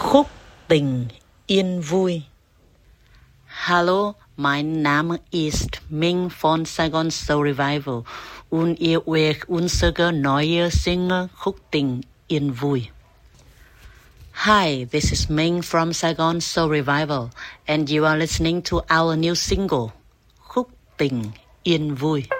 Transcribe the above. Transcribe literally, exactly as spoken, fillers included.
Khúc tình yên vui. Hallo, mein Name ist Ming von Saigon Soul Revival und ihr hört unsere neue Single Khúc tình yên vui. Hi, this is Ming from Saigon Soul Revival and you are listening to our new single Khúc tình yên vui.